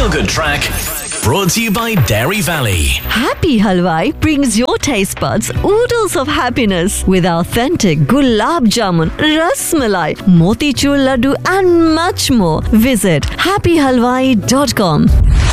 Feel Good Track. Brought to you by Dairy Valley. Happy Halwai brings your taste buds oodles of happiness with authentic gulab jamun, ras malai, motichur laddu and much more. Visit happyhalwai.com.